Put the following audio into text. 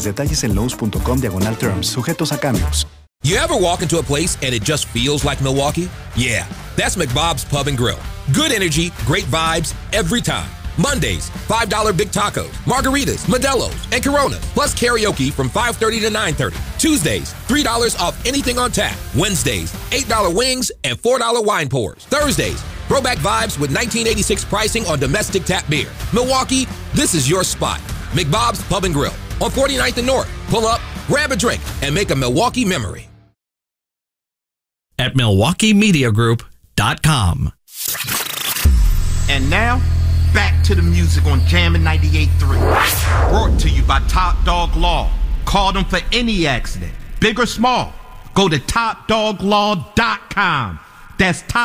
condiciones. Detalles en lowe's.com/terms. Sujetos a cambios. You ever walk into a place and it just feels like Milwaukee? Yeah, that's McBob's Pub and Grill. Good energy, great vibes, every time. Mondays, $5 big tacos, margaritas, Modelo's, and Coronas, plus karaoke from 5:30 to 9:30. Tuesdays, $3 off anything on tap. Wednesdays, $8 wings and $4 wine pours. Thursdays, throwback vibes with 1986 pricing on domestic tap beer. Milwaukee, this is your spot. McBob's Pub and Grill on 49th and North. Pull up, grab a drink, and make a Milwaukee memory. At MilwaukeeMediaGroup.com. And now, back to the music on Jammin' 98.3. Brought to you by Top Dog Law. Call them for any accident, big or small. Go to TopDogLaw.com. That's Top